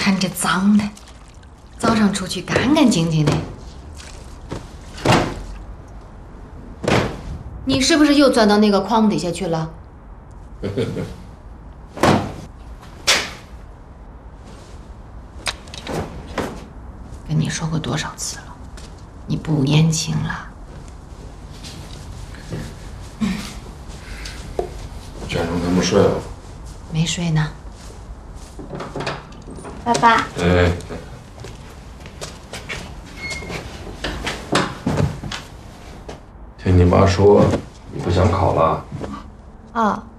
看这脏的，早上出去干干净净的。你是不是又钻到那个筐底下去了？跟你说过多少次了，你不年轻了。 卷荣他们睡了？ 没睡呢。 爸爸。 哎。听你妈说，你不想考了？ 哦。